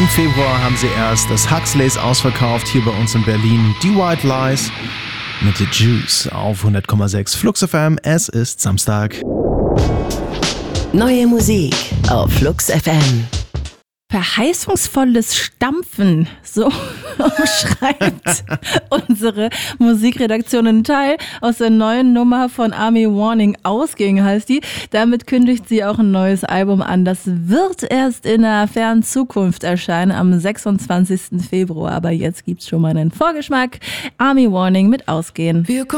Im Februar haben sie erst das Huxleys ausverkauft, hier bei uns in Berlin. Die White Lies mit The Juice auf 100,6 Flux FM. Es ist Samstag. Neue Musik auf Flux FM. Verheißungsvolles Stampfen, so schreibt unsere Musikredaktion einen Teil aus der neuen Nummer von Army Warning. Ausging heißt die. Damit kündigt sie auch ein neues Album an. Das wird erst in der fernen Zukunft erscheinen, am 26. Februar. Aber jetzt gibt's schon mal einen Vorgeschmack. Army Warning mit Ausgehen.